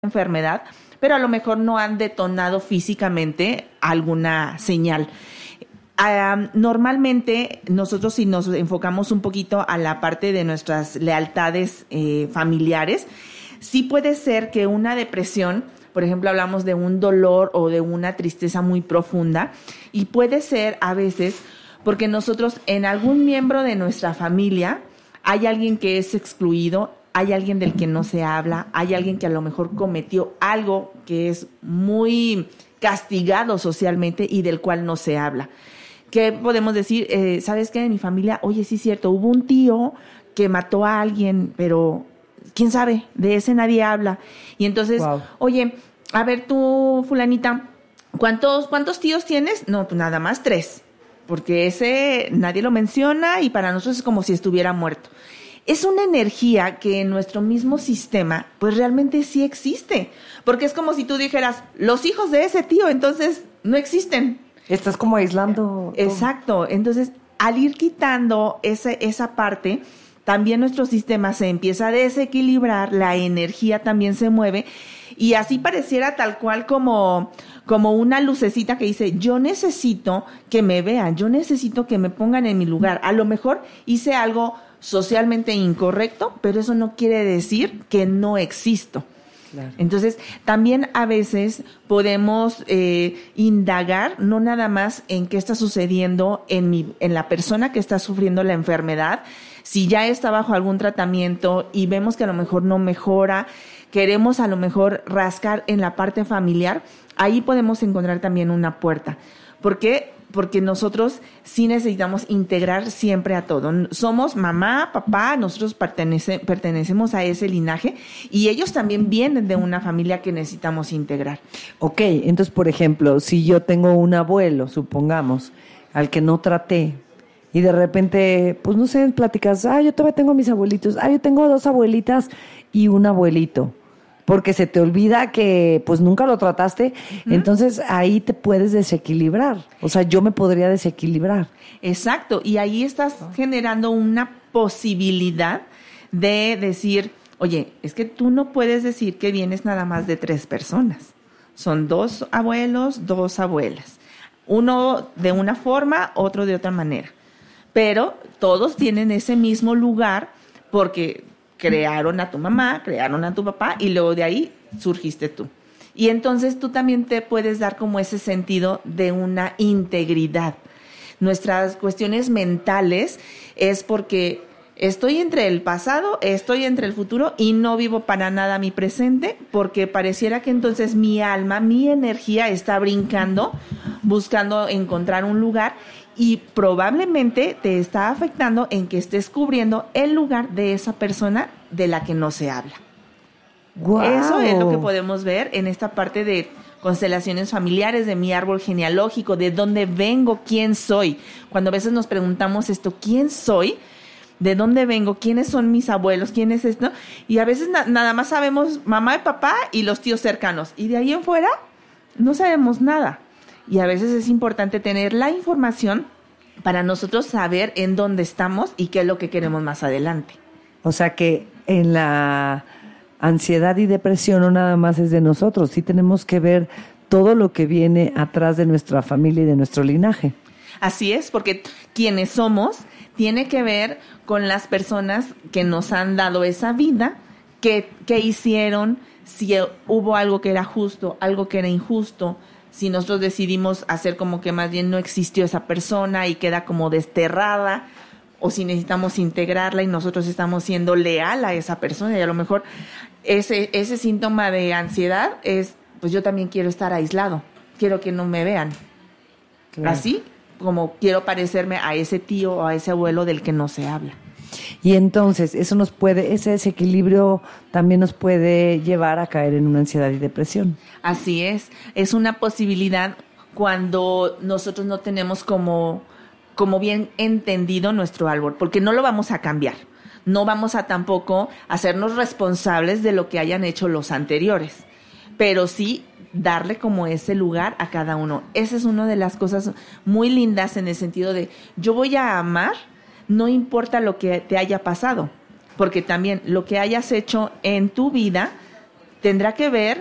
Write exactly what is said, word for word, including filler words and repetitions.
enfermedad, pero a lo mejor no han detonado físicamente alguna señal. Uh, normalmente nosotros, si nos enfocamos un poquito a la parte de nuestras lealtades eh, familiares, sí puede ser que una depresión, por ejemplo, hablamos de un dolor o de una tristeza muy profunda, y puede ser a veces porque nosotros en algún miembro de nuestra familia hay alguien que es excluido, hay alguien del que no se habla, hay alguien que a lo mejor cometió algo que es muy castigado socialmente y del cual no se habla. ¿Qué podemos decir? Eh, ¿Sabes qué? En mi familia, oye, sí es cierto, hubo un tío que mató a alguien, pero quién sabe, de ese nadie habla. Y entonces, wow. Oye, a ver tú, fulanita, ¿cuántos, cuántos tíos tienes? No, pues nada más tres, porque ese nadie lo menciona y para nosotros es como si estuviera muerto. Es una energía que en nuestro mismo sistema, pues realmente sí existe. Porque es como si tú dijeras, los hijos de ese tío, entonces no existen. Estás como aislando. Exacto. Entonces, al ir quitando ese, esa parte, también nuestro sistema se empieza a desequilibrar, la energía también se mueve, y así pareciera tal cual como, como una lucecita que dice, yo necesito que me vean, yo necesito que me pongan en mi lugar. A lo mejor hice algo socialmente incorrecto, pero eso no quiere decir que no existo. Claro. Entonces, también a veces podemos eh, indagar no nada más en qué está sucediendo en, mi, en la persona que está sufriendo la enfermedad, si ya está bajo algún tratamiento y vemos que a lo mejor no mejora, queremos a lo mejor rascar en la parte familiar, ahí podemos encontrar también una puerta. ¿Por qué? Porque nosotros sí necesitamos integrar siempre a todo. Somos mamá, papá, nosotros pertenece, pertenecemos a ese linaje y ellos también vienen de una familia que necesitamos integrar. Ok, entonces, por ejemplo, si yo tengo un abuelo, supongamos, al que no traté, y de repente, pues no sé, platicas, ah, yo todavía tengo mis abuelitos, ah, yo tengo dos abuelitas y un abuelito. Porque se te olvida que pues nunca lo trataste, uh-huh. Entonces ahí te puedes desequilibrar. O sea, yo me podría desequilibrar. Exacto, y ahí estás uh-huh. generando una posibilidad de decir, oye, es que tú no puedes decir que vienes nada más de tres personas. Son dos abuelos, dos abuelas. Uno de una forma, otro de otra manera. Pero todos tienen ese mismo lugar porque crearon a tu mamá, crearon a tu papá y luego de ahí surgiste tú. Y entonces tú también te puedes dar como ese sentido de una integridad. Nuestras cuestiones mentales es porque estoy entre el pasado, estoy entre el futuro y no vivo para nada mi presente porque pareciera que entonces mi alma, mi energía está brincando, buscando encontrar un lugar y probablemente te está afectando en que estés cubriendo el lugar de esa persona de la que no se habla. Wow. Eso es lo que podemos ver en esta parte de constelaciones familiares, de mi árbol genealógico, de dónde vengo, quién soy. Cuando a veces nos preguntamos esto, ¿quién soy? ¿De dónde vengo? ¿Quiénes son mis abuelos? ¿Quién es esto? Y a veces na- nada más sabemos mamá y papá y los tíos cercanos. Y de ahí en fuera no sabemos nada. Y a veces es importante tener la información para nosotros saber en dónde estamos y qué es lo que queremos más adelante. O sea que en la ansiedad y depresión no nada más es de nosotros, sí tenemos que ver todo lo que viene atrás de nuestra familia y de nuestro linaje. Así es, porque quienes somos tiene que ver con las personas que nos han dado esa vida, qué, qué hicieron, si hubo algo que era justo, algo que era injusto, si nosotros decidimos hacer como que más bien no existió esa persona y queda como desterrada, o si necesitamos integrarla y nosotros estamos siendo leal a esa persona, y a lo mejor ese, ese síntoma de ansiedad es, pues yo también quiero estar aislado, quiero que no me vean. Claro. Así como quiero parecerme a ese tío o a ese abuelo del que no se habla. Y entonces, eso nos puede, ese desequilibrio también nos puede llevar a caer en una ansiedad y depresión. Así es, es una posibilidad cuando nosotros no tenemos como, como bien entendido nuestro árbol, porque no lo vamos a cambiar, no vamos a tampoco hacernos responsables de lo que hayan hecho los anteriores, pero sí darle como ese lugar a cada uno. Esa es una de las cosas muy lindas en el sentido de yo voy a amar, no importa lo que te haya pasado, porque también lo que hayas hecho en tu vida tendrá que ver